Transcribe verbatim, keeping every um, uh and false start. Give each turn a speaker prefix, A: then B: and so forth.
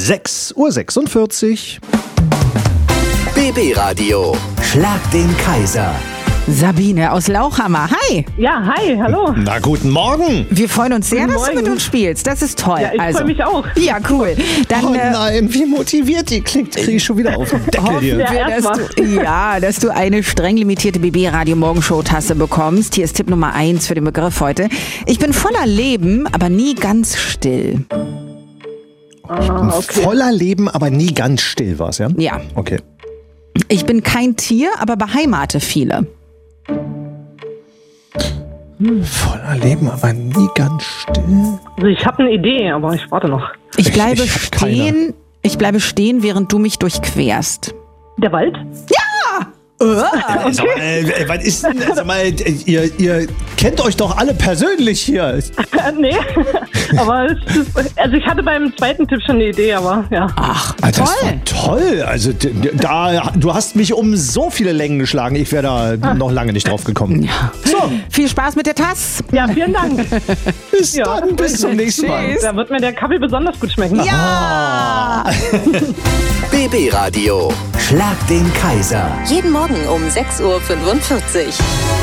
A: sechs Uhr sechsundvierzig.
B: B B-Radio. Schlag den Kaiser.
C: Sabine aus Lauchhammer. Hi.
D: Ja, hi, hallo.
A: Na, guten Morgen.
C: Wir freuen uns sehr,
D: Guten
C: dass du
D: Morgen.
C: mit uns spielst. Das ist toll.
D: Ja, ich
C: also,
D: freue mich auch.
C: Ja, cool. Dann
A: Oh
C: äh,
A: nein, wie motiviert die klingt. Kriege ich schon wieder auf den Deckel
C: hoffen
A: hier.
C: wir,
D: Ja,
C: dass
D: erst
C: du, ja, dass du eine streng limitierte B B-Radio-Morgenshow-Tasse bekommst. Hier ist Tipp Nummer eins für den Begriff heute. Ich bin voller Leben, aber nie ganz still.
D: Ah, okay.
A: Voller Leben, aber nie ganz still war's, ja?
C: Ja.
A: Okay.
C: Ich bin kein Tier, aber beheimate viele.
A: Voller Leben, aber nie ganz still.
D: Also ich habe eine Idee, aber ich warte noch.
C: Ich
A: Ich-
C: bleibe
A: ich hab keine.
C: stehen. Ich bleibe stehen, während du mich durchquerst.
D: Der Wald?
A: Sag mal, äh, was ist denn, sag mal, ihr, ihr kennt euch doch alle persönlich hier.
D: Äh, nee, aber es ist, also ich hatte beim zweiten Tipp schon eine Idee, aber ja.
C: Ach,
A: Ah, das
C: toll.
A: war toll. Also d- d- da, du hast mich um so viele Längen geschlagen. Ich wäre da noch lange nicht drauf gekommen.
C: Ja.
A: So,
C: Viel Spaß mit der Tasse.
D: Ja, vielen Dank.
A: bis
D: Ja.
A: dann, bis zum nächsten Mal.
C: Tschüss.
D: Da wird mir der Kaffee besonders gut schmecken.
C: Ja.
B: B B-Radio. Schlag den Kaiser.
E: Jeden Morgen um sechs Uhr fünfundvierzig.